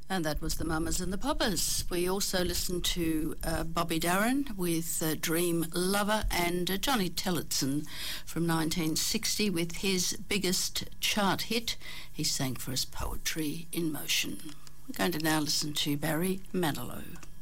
And that was the Mamas and the Papas. We also listened to Bobby Darin with Dream Lover, and Johnny Tillotson from 1960 with his biggest chart hit. He sang for us Poetry in Motion. We're going to now listen to Barry Manilow.